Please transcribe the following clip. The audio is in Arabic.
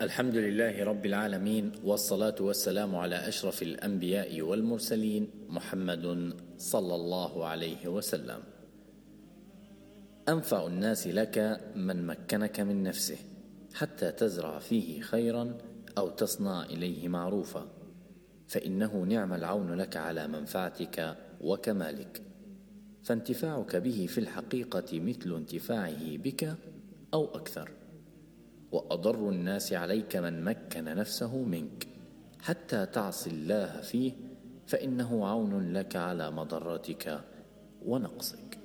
الحمد لله رب العالمين، والصلاة والسلام على أشرف الأنبياء والمرسلين محمد صلى الله عليه وسلم. أنفع الناس لك من مكنك من نفسه، حتى تزرع فيه خيرا أو تصنع إليه معروفا، فإنه نعم العون لك على منفعتك وكمالك، فانتفاعك به في الحقيقة مثل انتفاعه بك أو أكثر. وأضر الناس عليك من مكن نفسه منك حتى تعصي الله فيه، فإنه عون لك على مضرتك ونقصك.